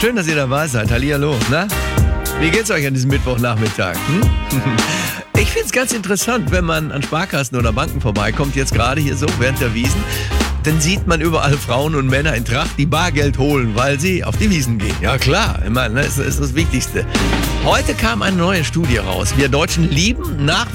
Schön, dass ihr dabei seid. Hallihallo. Na? Wie geht's euch an diesem Mittwochnachmittag? Ich finde es ganz interessant, wenn man an Sparkassen oder Banken vorbeikommt, jetzt gerade hier so während der Wiesn, dann sieht man überall Frauen und Männer in Tracht, die Bargeld holen, weil sie auf die Wiesn gehen. Ja klar, ich meine, das ist das Wichtigste. Heute kam eine neue Studie raus. Wir Deutschen lieben nach